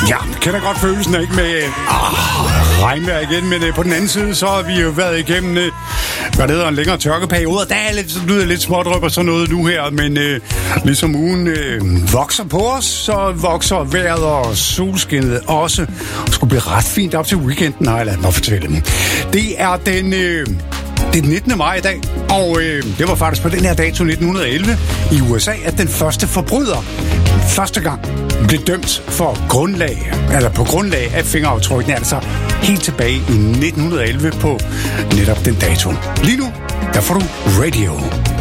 Ja, kender godt følelsen, ikke, med regnvejr igen, men på den anden side, så har vi jo været igennem, hvad det hedder, en længere tørkeperiode, og der er lyder lidt smådryp og sådan noget nu her, men ligesom ugen vokser på os, så vokser vejret og solskinnet også. Det skulle blive ret fint op til weekenden, har jeg ladet mig fortælle. Det er den 19. maj i dag, og det var faktisk på den her dato 1911 i USA, at den første forbryder første gang blev dømt for på grundlag af fingeraftrykkene, altså helt tilbage i 1911 på netop den dato. Lige nu, der får du Radio.